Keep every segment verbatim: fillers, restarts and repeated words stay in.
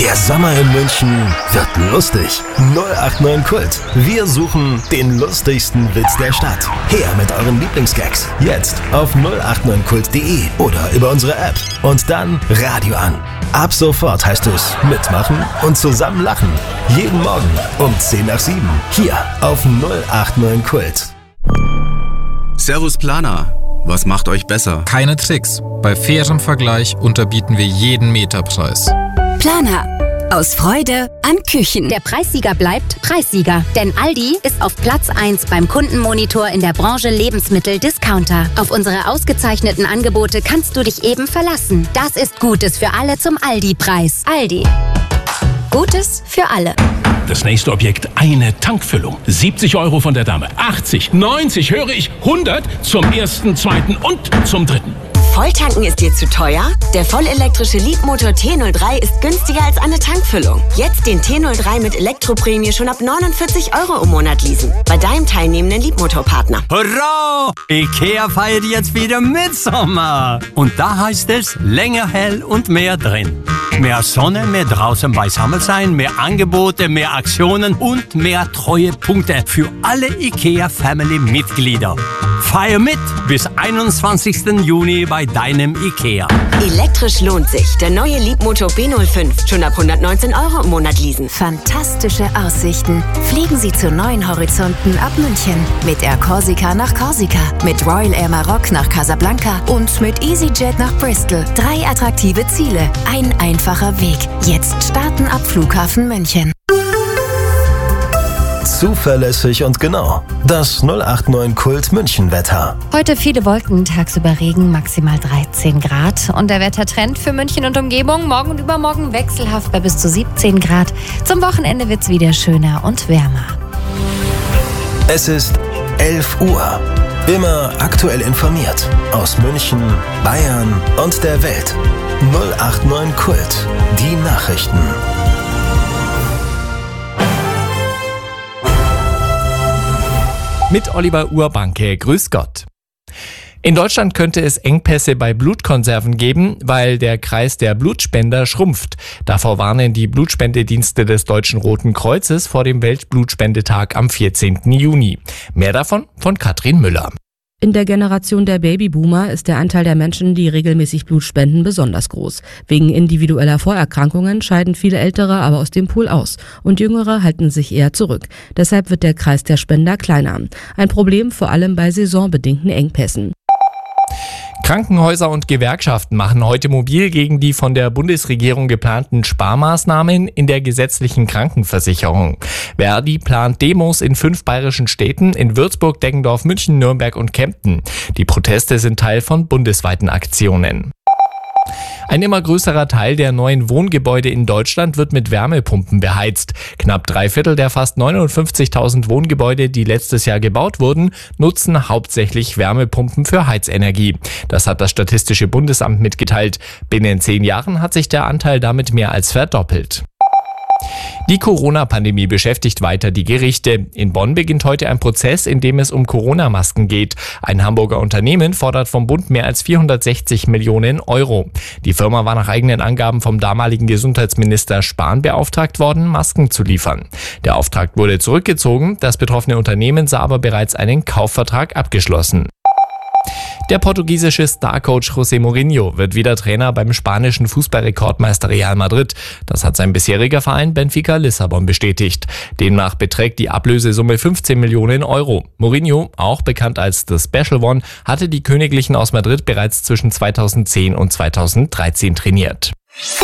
Der Sommer in München wird lustig. null acht neun Kult. Wir suchen den lustigsten Witz der Stadt. Her mit euren Lieblingsgags. Jetzt auf null acht neun kult punkt de oder über unsere App. Und dann Radio an. Ab sofort heißt es mitmachen und zusammen lachen. Jeden Morgen um zehn nach sieben. Hier auf null acht neun Kult. Servus Planer. Was macht euch besser? Keine Tricks. Bei fairem Vergleich unterbieten wir jeden Meterpreis. Planer. Aus Freude an Küchen. Der Preissieger bleibt Preissieger. Denn Aldi ist auf Platz eins beim Kundenmonitor in der Branche Lebensmittel-Discounter. Auf unsere ausgezeichneten Angebote kannst du dich eben verlassen. Das ist Gutes für alle zum Aldi-Preis. Aldi. Gutes für alle. Das nächste Objekt, eine Tankfüllung. siebzig Euro von der Dame. achtzig, neunzig, höre ich, hundert zum ersten, zweiten und zum dritten. Volltanken ist dir zu teuer? Der vollelektrische Leapmotor T null drei ist günstiger als eine Tankfüllung. Jetzt den T null drei mit Elektroprämie schon ab neunundvierzig Euro im Monat leasen. Bei deinem teilnehmenden Leapmotor-Partner. Hurra! Ikea feiert jetzt wieder Mitsommer. Und da heißt es länger hell und mehr drin. Mehr Sonne, mehr draußen beisammen sein, mehr Angebote, mehr Aktionen und mehr Treuepunkte für alle IKEA-Family-Mitglieder. Feier mit bis einundzwanzigsten Juni bei deinem IKEA. Elektrisch lohnt sich. Der neue Leapmotor B null fünf. Schon ab hundertneunzehn Euro im Monat leasen. Fantastische Aussichten. Fliegen Sie zu neuen Horizonten ab München. Mit Air Corsica nach Korsika. Mit Royal Air Maroc nach Casablanca. Und mit EasyJet nach Bristol. Drei attraktive Ziele. Ein einfacher Weg. Jetzt starten ab Flughafen München. Zuverlässig und genau. Das null acht neun Kult München Wetter. Heute viele Wolken, tagsüber Regen, maximal dreizehn Grad. Und der Wettertrend für München und Umgebung morgen und übermorgen wechselhaft bei bis zu siebzehn Grad. Zum Wochenende wird's wieder schöner und wärmer. Es ist elf Uhr. Immer aktuell informiert. Aus München, Bayern und der Welt. null acht neun Kult. Die Nachrichten. Mit Oliver Urbanke. Grüß Gott. In Deutschland könnte es Engpässe bei Blutkonserven geben, weil der Kreis der Blutspender schrumpft. Davor warnen die Blutspendedienste des Deutschen Roten Kreuzes vor dem Weltblutspendetag am vierzehnten Juni. Mehr davon von Katrin Müller. In der Generation der Babyboomer ist der Anteil der Menschen, die regelmäßig Blut spenden, besonders groß. Wegen individueller Vorerkrankungen scheiden viele Ältere aber aus dem Pool aus und Jüngere halten sich eher zurück. Deshalb wird der Kreis der Spender kleiner. Ein Problem vor allem bei saisonbedingten Engpässen. Krankenhäuser und Gewerkschaften machen heute mobil gegen die von der Bundesregierung geplanten Sparmaßnahmen in der gesetzlichen Krankenversicherung. Verdi plant Demos in fünf bayerischen Städten, in Würzburg, Deggendorf, München, Nürnberg und Kempten. Die Proteste sind Teil von bundesweiten Aktionen. Ein immer größerer Teil der neuen Wohngebäude in Deutschland wird mit Wärmepumpen beheizt. Knapp drei Viertel der fast neunundfünfzigtausend Wohngebäude, die letztes Jahr gebaut wurden, nutzen hauptsächlich Wärmepumpen für Heizenergie. Das hat das Statistische Bundesamt mitgeteilt. Binnen zehn Jahren hat sich der Anteil damit mehr als verdoppelt. Die Corona-Pandemie beschäftigt weiter die Gerichte. In Bonn beginnt heute ein Prozess, in dem es um Corona-Masken geht. Ein Hamburger Unternehmen fordert vom Bund mehr als vierhundertsechzig Millionen Euro. Die Firma war nach eigenen Angaben vom damaligen Gesundheitsminister Spahn beauftragt worden, Masken zu liefern. Der Auftrag wurde zurückgezogen, das betroffene Unternehmen sah aber bereits einen Kaufvertrag abgeschlossen. Der portugiesische Starcoach José Mourinho wird wieder Trainer beim spanischen Fußballrekordmeister Real Madrid. Das hat sein bisheriger Verein Benfica Lissabon bestätigt. Demnach beträgt die Ablösesumme fünfzehn Millionen Euro. Mourinho, auch bekannt als The Special One, hatte die Königlichen aus Madrid bereits zwischen zweitausendzehn und zweitausenddreizehn trainiert.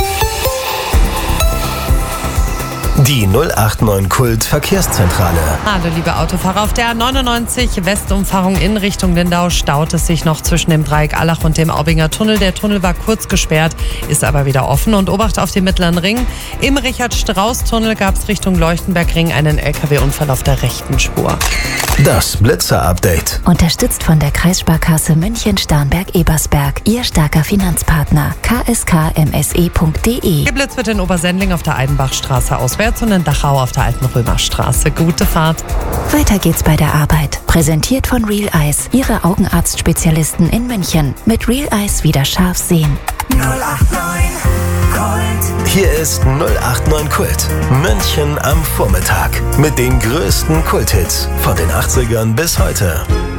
Die null acht neun Kult Verkehrszentrale. Hallo liebe Autofahrer, auf der A neunundneunzig Westumfahrung in Richtung Lindau staut es sich noch zwischen dem Dreieck Allach und dem Aubinger Tunnel. Der Tunnel war kurz gesperrt, ist aber wieder offen. Und Obacht auf den Mittleren Ring. Im Richard-Strauß-Tunnel gab es Richtung Leuchtenberg-Ring einen L K W-Unfall auf der rechten Spur. Das Blitzer-Update. Unterstützt von der Kreissparkasse München-Starnberg-Ebersberg. Ihr starker Finanzpartner. k s k m s e punkt d e. Geblitzt wird in Obersendling auf der Eidenbachstraße auswärts und in Dachau auf der Alten Römerstraße. Gute Fahrt. Weiter geht's bei der Arbeit. Präsentiert von Real Eyes, Ihre Augenarztspezialisten in München. Mit Real Eyes wieder scharf sehen. null acht neun Hier ist null acht neun Kult. München am Vormittag. Mit den größten Kulthits von den achtzigern bis heute.